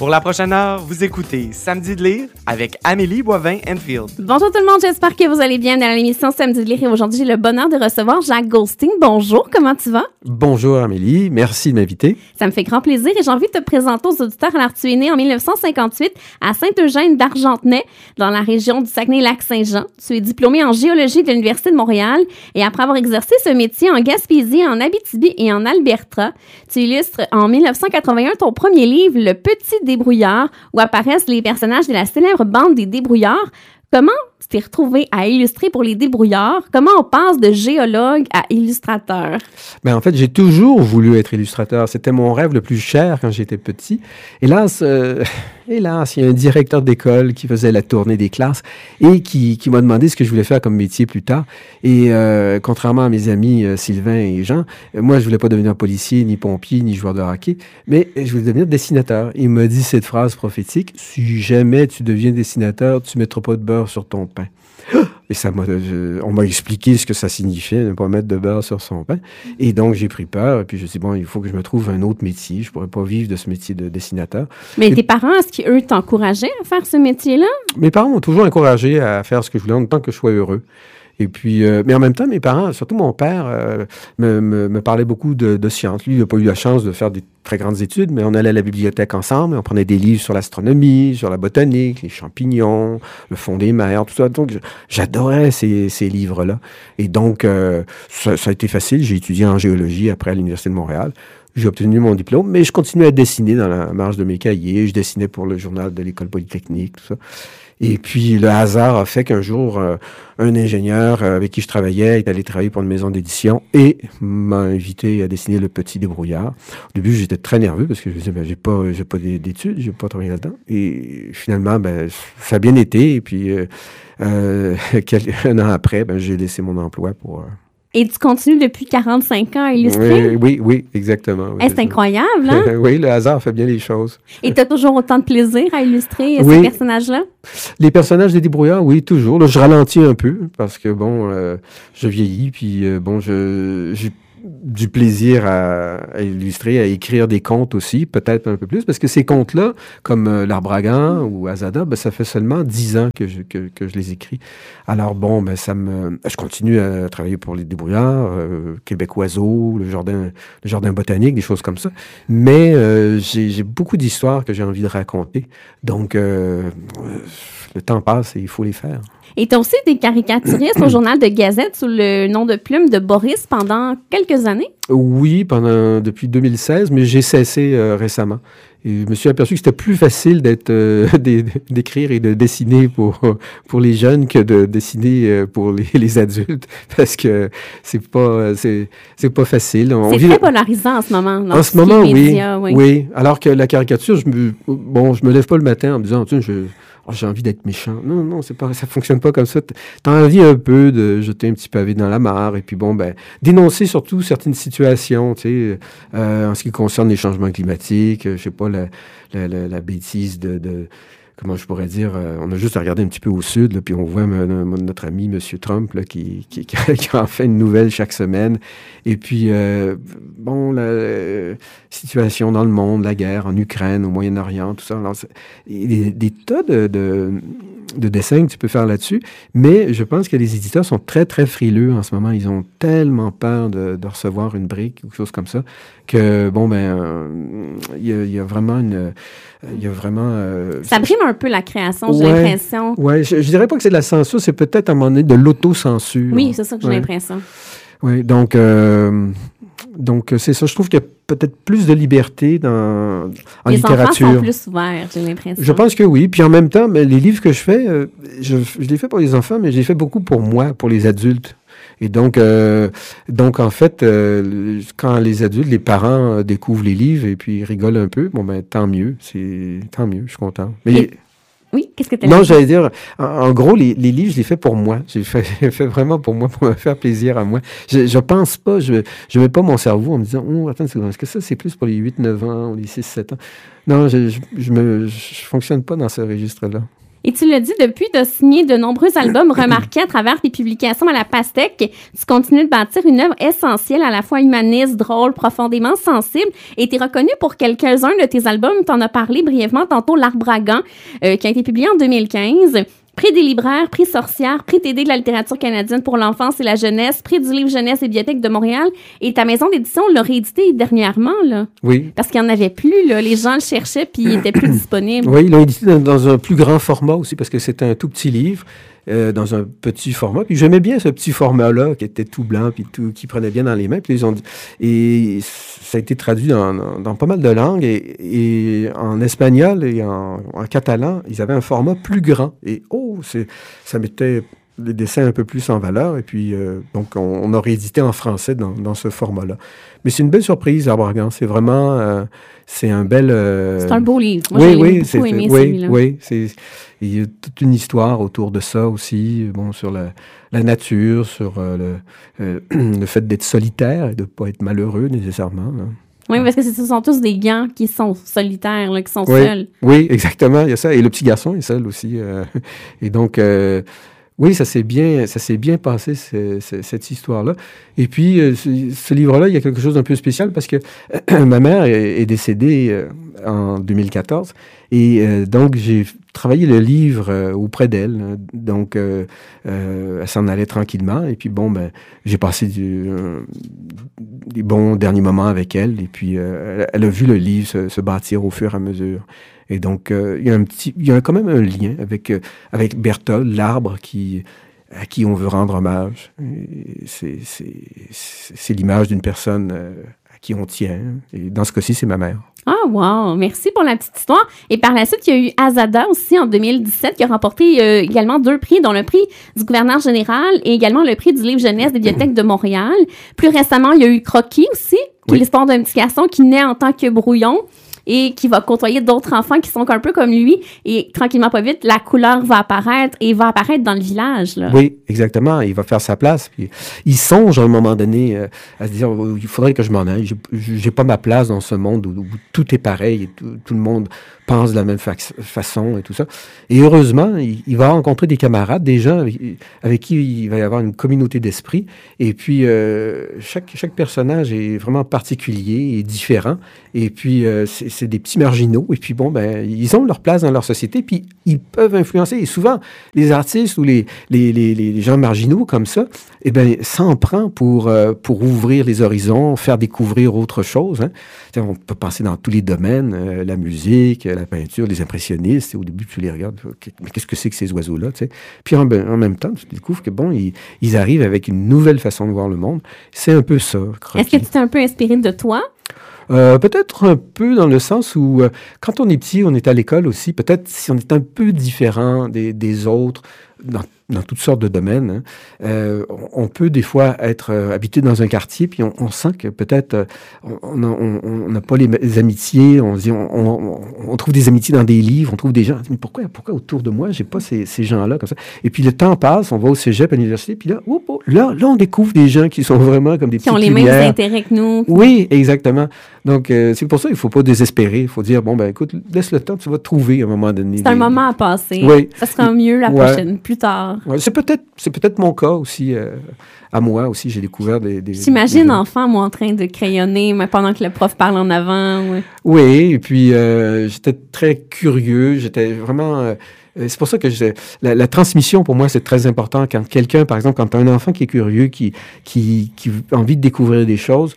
Pour la prochaine heure, vous écoutez Samedi de lire avec Amélie Boivin-Enfield. Bonjour tout le monde, j'espère que vous allez bien dans l'émission Samedi de lire. Et aujourd'hui, j'ai le bonheur de recevoir Jacques Goldstein. Bonjour, comment tu vas? Bonjour Amélie, merci de m'inviter. Ça me fait grand plaisir et j'ai envie de te présenter aux auditeurs. Alors, tu es né en 1958 à Saint-Eugène d'Argentenay, dans la région du Saguenay-Lac-Saint-Jean. Tu es diplômé en géologie de l'Université de Montréal et après avoir exercé ce métier en Gaspésie, en Abitibi et en Alberta, tu illustres en 1981 ton premier livre, Le Petit Débrouillard, où apparaissent les personnages de la célèbre bande des débrouillards. Comment tu t'es retrouvé à illustrer pour les débrouillards? Comment on passe de géologue à illustrateur? En fait, j'ai toujours voulu être illustrateur. C'était mon rêve le plus cher quand j'étais petit. Hélas, il y a un directeur d'école qui faisait la tournée des classes et qui m'a demandé ce que je voulais faire comme métier plus tard. Et contrairement à mes amis Sylvain et Jean, moi, je voulais pas devenir policier, ni pompier, ni joueur de hockey, mais je voulais devenir dessinateur. Il m'a dit cette phrase prophétique: si jamais tu deviens dessinateur, tu mettras pas de beurre sur ton pain. Et on m'a expliqué ce que ça signifiait, ne pas mettre de beurre sur son pain. Et donc, j'ai pris peur. Et puis, je me suis dit, il faut que je me trouve un autre métier. Je pourrais pas vivre de ce métier de dessinateur. Mais tes parents, est-ce qu'eux t'encourageaient à faire ce métier-là? Mes parents m'ont toujours encouragé à faire ce que je voulais, en tant que je sois heureux. Et puis, mais en même temps, mes parents, surtout mon père, me parlait beaucoup de sciences. Lui, il n'a pas eu la chance de faire des très grandes études, mais on allait à la bibliothèque ensemble, on prenait des livres sur l'astronomie, sur la botanique, les champignons, le fond des mers, tout ça. Donc, j'adorais ces livres-là. Et donc, ça a été facile. J'ai étudié en géologie après à l'Université de Montréal. J'ai obtenu mon diplôme, mais je continuais à dessiner dans la marge de mes cahiers. Je dessinais pour le journal de l'École polytechnique, tout ça. Et puis, le hasard a fait qu'un jour, un ingénieur avec qui je travaillais est allé travailler pour une maison d'édition et m'a invité à dessiner Le Petit Débrouillard. Au début, j'étais très nerveux parce que je me disais, j'ai pas d'études, j'ai pas travaillé là-dedans. Et finalement, ça a bien été. Et puis, un an après, j'ai laissé mon emploi pour... Et tu continues depuis 45 ans à illustrer? Oui, exactement. Oui, c'est incroyable, hein? Oui, le hasard fait bien les choses. Et tu as toujours autant de plaisir à illustrer ces personnages-là? Les personnages des débrouillards, oui, toujours. Là, je ralentis un peu parce que, je vieillis, puis, j'ai du plaisir à illustrer, à écrire des contes aussi, peut-être un peu plus, parce que ces contes-là, comme L'Arbre-à-Gants ou Azada, ça fait seulement 10 ans que je les écris. Alors je continue à travailler pour les débrouillards, Québec Oiseau, le jardin botanique, des choses comme ça. Mais j'ai beaucoup d'histoires que j'ai envie de raconter. Donc, le temps passe et il faut les faire. Et tu as aussi été caricaturiste au journal de Gazette sous le nom de plume de Boris pendant quelques années? Oui, depuis 2016, mais j'ai cessé récemment. Et je me suis aperçu que c'était plus facile d'écrire et de dessiner pour les jeunes que de dessiner pour les adultes, parce que c'est pas facile. C'est très polarisant en ce moment. En ce moment, oui. Alors que la caricature, je me lève pas le matin en me disant, j'ai envie d'être méchant. Non, ça fonctionne pas comme ça. T'as envie un peu de jeter un petit pavé dans la mare et puis dénoncer surtout certaines situations, en ce qui concerne les changements climatiques, je sais pas, la bêtise de comment je pourrais dire, on a juste à regarder un petit peu au sud, là, puis on voit notre ami M. Trump là, qui en fait une nouvelle chaque semaine. Et puis, la situation dans le monde, la guerre en Ukraine, au Moyen-Orient, tout ça. Alors, des tas de dessins que tu peux faire là-dessus, mais je pense que les éditeurs sont très, très frileux en ce moment. Ils ont tellement peur de recevoir une brique ou quelque chose comme ça que, il y a vraiment ça brime un peu la création, j'ai l'impression. Oui, je dirais pas que c'est de la censure, c'est peut-être à un moment donné de l'autocensure. Oui, c'est ça que j'ai l'impression. Oui, donc c'est ça. Je trouve qu'il y a peut-être plus de liberté en littérature. Les enfants sont plus ouverts, j'ai l'impression. Je pense que oui. Puis en même temps, les livres que je fais, je les fais pour les enfants, mais je les fais beaucoup pour moi, pour les adultes. Et donc en fait, quand les adultes, les parents découvrent les livres et puis ils rigolent un peu, tant mieux. Tant mieux, je suis content. Mais oui, qu'est-ce que tu as Non, j'allais dire, en gros, les livres, je les fais pour moi. Je les fais vraiment pour moi, pour me faire plaisir à moi. Je pense pas, je mets pas mon cerveau en me disant, attends une seconde, est-ce que ça, c'est plus pour les 8-9 ans ou les 6-7 ans? Non, je fonctionne pas dans ce registre-là. Et tu l'as dit, depuis, tu as signé de nombreux albums remarqués à travers tes publications à la Pastèque. Tu continues de bâtir une œuvre essentielle, à la fois humaniste, drôle, profondément sensible. Et tu es reconnu pour quelques-uns de tes albums. Tu en as parlé brièvement tantôt, L'Arbre-à-Gants, qui a été publié en 2015. Prix des libraires, prix Sorcière, prix TD de la littérature canadienne pour l'enfance et la jeunesse, prix du livre jeunesse et bibliothèque de Montréal. Et ta maison d'édition l'a réédité dernièrement, là. Oui. Parce qu'il n'y en avait plus, là. Les gens le cherchaient puis il était plus disponible. Oui, ils l'ont édité dans un plus grand format aussi parce que c'était un tout petit livre. Dans un petit format. Puis j'aimais bien ce petit format-là qui était tout blanc puis tout, qui prenait bien dans les mains. Puis ils ont dit, et ça a été traduit dans pas mal de langues et en espagnol et en catalan, ils avaient un format plus grand. Et ça mettait les dessins un peu plus en valeur. Et puis, donc, on a réédité en français dans ce format-là. Mais c'est une belle surprise, L'Arbre-à-Gants. C'est vraiment... c'est un bel... C'est un beau livre. Moi, j'ai beaucoup aimé celui-là. Oui, il y a toute une histoire autour de ça aussi, sur la nature, sur le fait d'être solitaire et de ne pas être malheureux nécessairement. Là. Oui, parce que ce sont tous des gants qui sont solitaires, là, qui sont seuls. Oui, exactement, il y a ça. Et le petit garçon est seul aussi. Et donc... oui, ça s'est bien passé, cette histoire-là. Et puis, ce livre-là, il y a quelque chose d'un peu spécial parce que ma mère est décédée en 2014. Et donc, j'ai travaillé le livre auprès d'elle. Donc, elle s'en allait tranquillement. Et puis, j'ai passé des bons derniers moments avec elle. Et puis, elle a vu le livre se bâtir au fur et à mesure. Et donc, il y a quand même un lien avec Berthold, l'arbre à qui on veut rendre hommage. C'est l'image d'une personne à qui on tient. Et dans ce cas-ci, c'est ma mère. Ah, wow! Merci pour la petite histoire. Et par la suite, il y a eu Azada aussi en 2017 qui a remporté également 2 prix, dont le prix du gouverneur général et également le prix du livre jeunesse des bibliothèques de Montréal. Plus récemment, il y a eu Croquis aussi, qui est l'histoire d'un petit garçon qui naît en tant que brouillon et qui va côtoyer d'autres enfants qui sont un peu comme lui. Et tranquillement, pas vite, la couleur va apparaître et va apparaître dans le village. Là. Oui, exactement. Il va faire sa place. Puis, il songe à un moment donné à se dire, il faudrait que je m'en aille. J'ai pas ma place dans ce monde où tout est pareil et tout le monde pense de la même façon et tout ça. Et heureusement, il va rencontrer des camarades, des gens avec qui il va y avoir une communauté d'esprit. Et puis, chaque personnage est vraiment particulier et différent. Et puis, c'est des petits marginaux. Et puis, ils ont leur place dans leur société. Puis, ils peuvent influencer. Et souvent, les artistes ou les gens marginaux comme ça, s'en prend pour ouvrir les horizons, faire découvrir autre chose. Hein. On peut penser dans tous les domaines, la musique, la peinture, les impressionnistes. Au début, tu les regardes, mais qu'est-ce que c'est que ces oiseaux-là? T'sais? Puis en même temps, tu découvres que ils arrivent avec une nouvelle façon de voir le monde. C'est un peu ça. Croquis. Est-ce que tu t'es un peu inspiré de toi? Peut-être un peu dans le sens où, quand on est petit, on est à l'école aussi, peut-être si on est un peu différent des autres, dans toutes sortes de domaines, hein, on peut des fois être habité dans un quartier, puis on sent que peut-être on n'a pas les amitiés, on trouve des amitiés dans des livres, on trouve des gens, mais pourquoi autour de moi, j'ai pas ces gens-là comme ça? Et puis le temps passe, on va au cégep, à l'université, puis là, on découvre des gens qui sont vraiment comme des petites lumières. Qui ont les mêmes intérêts que nous. Oui, exactement. Donc, c'est pour ça qu'il ne faut pas désespérer. Il faut dire, écoute, laisse le temps, tu vas trouver à un moment donné. C'est un moment à passer. Oui. Ça sera mieux la prochaine, plus tard. Ouais, c'est peut-être mon cas aussi. À moi aussi, j'ai découvert des J'imagine enfant, moi, en train de crayonner, mais pendant que le prof parle en avant. Ouais. Oui, et puis j'étais très curieux. J'étais vraiment... c'est pour ça que la transmission, pour moi, c'est très important. Quand quelqu'un, par exemple, quand tu as un enfant qui est curieux, qui a envie de découvrir des choses,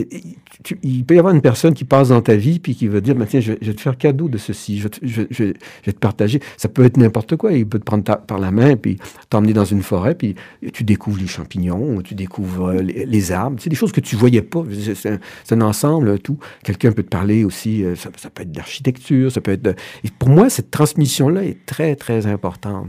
il peut y avoir une personne qui passe dans ta vie puis qui va dire, tiens, je vais te faire cadeau de ceci, je vais te partager. Ça peut être n'importe quoi. Il peut te prendre par la main puis t'emmener dans une forêt puis tu découvres les champignons, tu découvres les arbres. C'est des choses que tu voyais pas. C'est un ensemble, tout. Quelqu'un peut te parler aussi, ça peut être d'architecture, ça peut être... Et pour moi, cette transmission-là est très, très importante.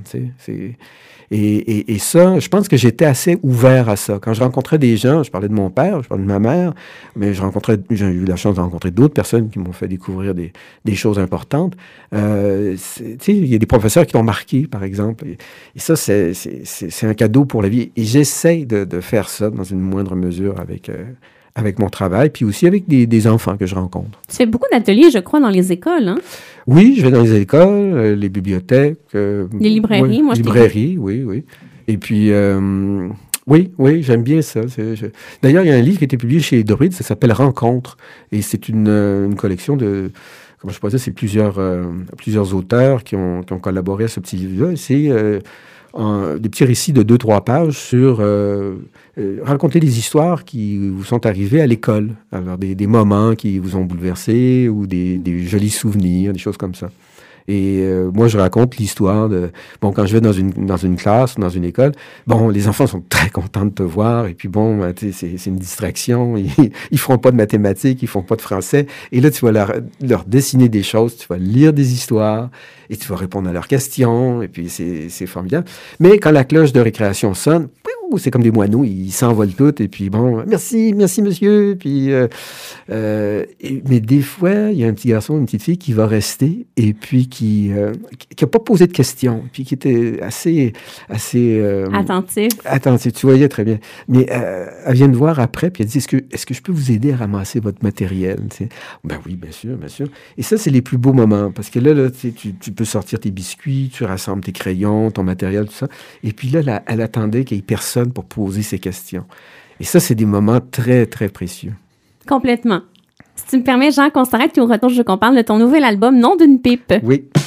Et ça, je pense que j'étais assez ouvert à ça. Quand je rencontrais des gens, je parlais de mon père, je parlais de ma mère, mais j'ai eu la chance de rencontrer d'autres personnes qui m'ont fait découvrir des choses importantes. Il y a des professeurs qui m'ont marqué, par exemple. Et ça, c'est un cadeau pour la vie. Et j'essaye de faire ça dans une moindre mesure avec mon travail, puis aussi avec des enfants que je rencontre. Tu fais beaucoup d'ateliers, je crois, dans les écoles, hein? Oui, je vais dans les écoles, les bibliothèques. Les librairies, oui, moi, je librairies, oui. Et puis, oui, j'aime bien ça. D'ailleurs, il y a un livre qui a été publié chez Druide, ça s'appelle Rencontres. Et c'est une collection de... Comment je pourrais dire, c'est plusieurs auteurs qui ont collaboré à ce petit livre-là. C'est des petits récits de 2-3 pages sur raconter des histoires qui vous sont arrivées à l'école. Alors, des moments qui vous ont bouleversé ou des jolis souvenirs, des choses comme ça. Et moi, je raconte l'histoire de... Bon, quand je vais dans une classe, dans une école, bon, les enfants sont très contents de te voir. Et puis bon, c'est une distraction. Ils feront pas de mathématiques, ils font pas de français. Et là, tu vas leur dessiner des choses, tu vas lire des histoires et tu vas répondre à leurs questions. Et puis, c'est formidable. Mais quand la cloche de récréation sonne, c'est comme des moineaux, ils s'envolent tous. Et puis bon, merci monsieur. Puis, mais des fois, il y a un petit garçon, une petite fille qui va rester et puis qui a pas posé de questions, puis qui était assez attentif. Tu voyais très bien. Mais elle vient me voir après, puis elle dit est-ce que je peux vous aider à ramasser votre matériel? T'sais? Ben oui, bien sûr. Et ça, c'est les plus beaux moments parce que là tu peux sortir tes biscuits, tu rassembles tes crayons, ton matériel, tout ça. Et puis là, elle attendait qu'il y ait personne pour poser ses questions. Et ça, c'est des moments très, très précieux. Complètement. Si tu me permets, Jean, qu'on s'arrête et au retour, je veux qu'on parle de ton nouvel album, Nom d'une pipe. Oui.